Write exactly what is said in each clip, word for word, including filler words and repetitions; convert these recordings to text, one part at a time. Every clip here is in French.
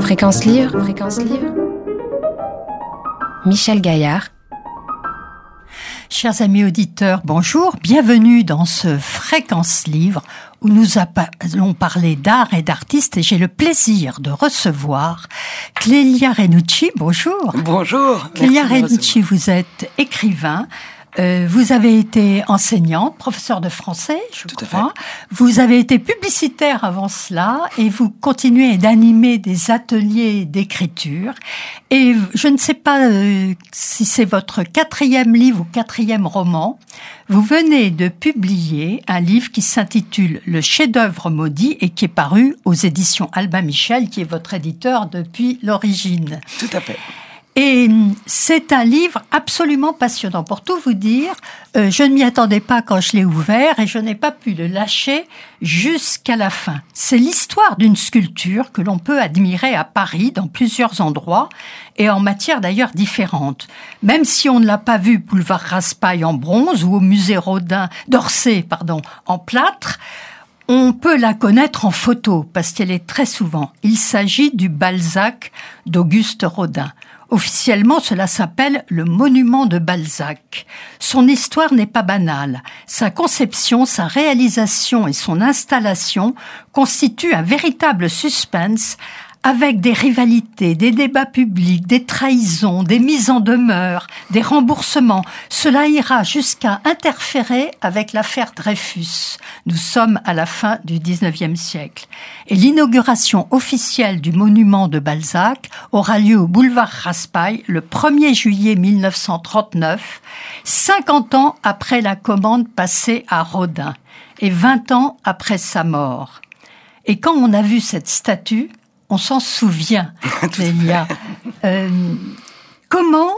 Fréquence Livre, Fréquence Livre. Michel Gaillard. Chers amis auditeurs, bonjour, bienvenue dans ce Fréquence Livre où nous allons parler d'art et d'artistes et j'ai le plaisir de recevoir Clélia Renucci, bonjour. Bonjour. Clélia Renucci, vous êtes écrivain. Euh, vous avez été enseignante, professeur de français, je Tout crois. À fait. Vous avez été publicitaire avant cela et vous continuez d'animer des ateliers d'écriture. Et je ne sais pas euh, si c'est votre quatrième livre ou quatrième roman. Vous venez de publier un livre qui s'intitule Le chef-d'œuvre maudit et qui est paru aux éditions Albin Michel, qui est votre éditeur depuis l'origine. Tout à fait. Et c'est un livre absolument passionnant. Pour tout vous dire, euh, je ne m'y attendais pas quand je l'ai ouvert et je n'ai pas pu le lâcher jusqu'à la fin. C'est l'histoire d'une sculpture que l'on peut admirer à Paris, dans plusieurs endroits, et en matière d'ailleurs différentes. Même si on ne l'a pas vue boulevard Raspail en bronze ou au musée Rodin, d'Orsay, pardon, en plâtre, on peut la connaître en photo, parce qu'elle est très souvent. Il s'agit du Balzac d'Auguste Rodin. Officiellement, cela s'appelle le monument de Balzac. Son histoire n'est pas banale. Sa conception, sa réalisation et son installation constituent un véritable suspense avec des rivalités, des débats publics, des trahisons, des mises en demeure, des remboursements. Cela ira jusqu'à interférer avec l'affaire Dreyfus. Nous sommes à la fin du dix-neuvième siècle. Et l'inauguration officielle du monument de Balzac aura lieu au boulevard Raspail le premier juillet mille neuf cent trente-neuf, cinquante ans après la commande passée à Rodin et vingt ans après sa mort. Et quand on a vu cette statue, on s'en souvient, Clélia. Euh, comment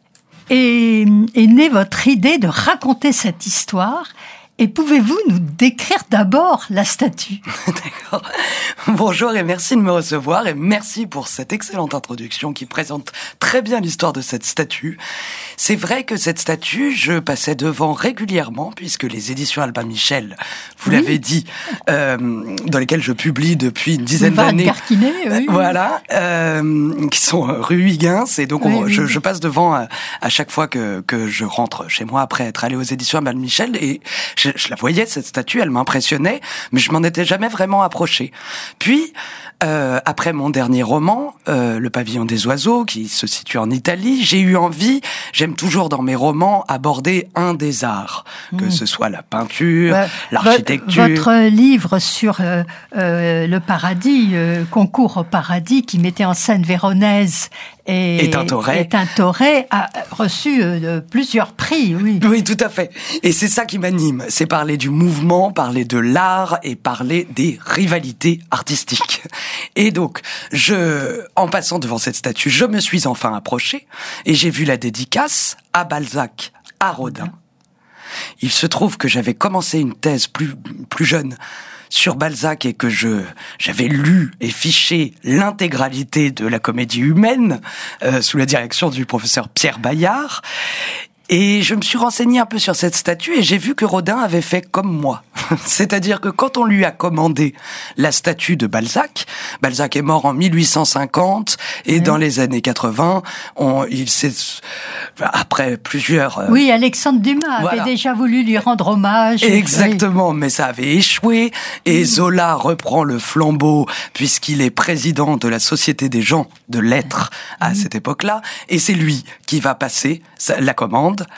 est, est née votre idée de raconter cette histoire ? Et pouvez-vous nous décrire d'abord la statue ? D'accord. Bonjour et merci de me recevoir et merci pour cette excellente introduction qui présente très bien l'histoire de cette statue. C'est vrai que cette statue, je passais devant régulièrement puisque les éditions Albin Michel, vous oui. l'avez dit, euh, dans lesquelles je publie depuis une dizaine d'années. Carquinet, oui. Voilà, euh, qui sont rue Huygens et donc on, oui, je, oui. je passe devant à, à chaque fois que, que je rentre chez moi après être allé aux éditions Albin Michel et je, je la voyais, cette statue, elle m'impressionnait, mais je m'en étais jamais vraiment approché. Puis, euh, après mon dernier roman, euh, Le Pavillon des oiseaux, qui se situe en Italie, j'ai eu envie, j'aime toujours dans mes romans, aborder un des arts, mmh. que ce soit la peinture, bah, l'architecture. Votre livre sur euh, euh, le paradis, euh, Concours au paradis, qui mettait en scène Véronèse et, et Tintoret. et Tintoret, a reçu euh, plusieurs prix, oui. Oui, tout à fait. Et c'est ça qui m'anime, c'est parler du mouvement, parler de l'art et parler des rivalités artistiques. Et donc, je, en passant devant cette statue, je me suis enfin approché et j'ai vu la dédicace à Balzac, à Rodin. Il se trouve que j'avais commencé une thèse plus, plus jeune sur Balzac et que je j'avais lu et fiché l'intégralité de la Comédie humaine euh, sous la direction du professeur Pierre Bayard. Et je me suis renseigné un peu sur cette statue et j'ai vu que Rodin avait fait comme moi. C'est-à-dire que quand on lui a commandé la statue de Balzac, Balzac est mort en mille huit cent cinquante et mmh. dans les années quatre-vingts, on, il s'est, après plusieurs... Euh, oui, Alexandre Dumas voilà. avait déjà voulu lui rendre hommage. Exactement, oui. Mais ça avait échoué et mmh. Zola reprend le flambeau puisqu'il est président de la Société des gens de lettres à mmh. cette époque-là et c'est lui qui va passer la commande